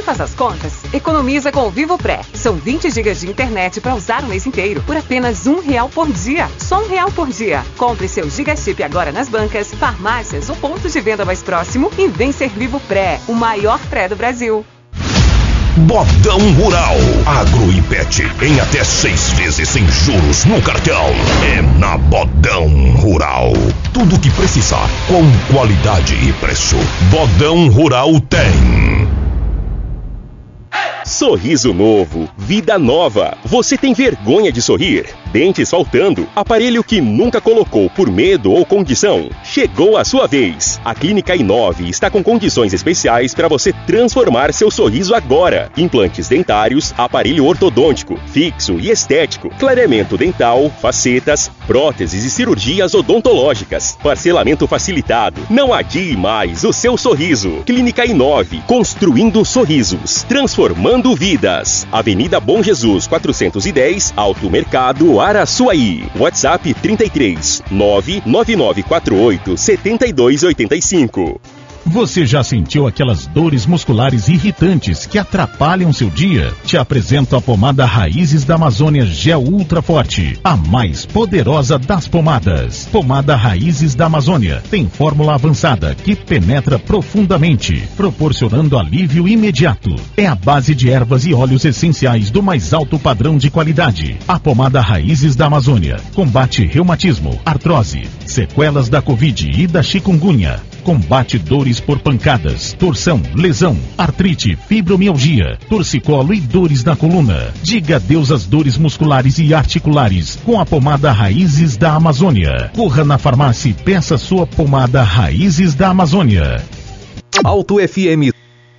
faz as contas? Economiza com o Vivo Pré. São 20 GB de internet para usar o mês inteiro por apenas R$1 por dia. Só R$1 por dia. Compre seu Gigachip agora nas bancas, farmácias ou pontos de venda mais próximo e vem ser Vivo Pré, o maior pré do Brasil. Bodão Rural, Agro e Pet, em até 6 vezes sem juros no cartão. É na Bodão Rural. Tudo o que precisar, com qualidade e preço. Bodão Rural tem. Sorriso novo, vida nova. Você tem vergonha de sorrir? Dentes faltando? Aparelho que nunca colocou por medo ou condição? Chegou a sua vez. A Clínica Inove está com condições especiais para você transformar seu sorriso agora. Implantes dentários, aparelho ortodôntico, fixo e estético, clareamento dental, facetas, próteses e cirurgias odontológicas. Parcelamento facilitado. Não adie mais o seu sorriso. Clínica Inove, construindo sorrisos, transformando vidas. Avenida Bom Jesus 410, Alto Mercado, Araçuaí. WhatsApp 33 99948 7285. Você já sentiu aquelas dores musculares irritantes que atrapalham seu dia? Te apresento a pomada Raízes da Amazônia Gel Ultra Forte, a mais poderosa das pomadas. Pomada Raízes da Amazônia tem fórmula avançada que penetra profundamente, proporcionando alívio imediato. É a base de ervas e óleos essenciais do mais alto padrão de qualidade. A pomada Raízes da Amazônia combate reumatismo, artrose, sequelas da Covid e da chikungunya. Combate dores por pancadas, torção, lesão, artrite, fibromialgia, torcicolo e dores na coluna. Diga adeus às dores musculares e articulares com a pomada Raízes da Amazônia. Corra na farmácia e peça sua pomada Raízes da Amazônia. Alto FM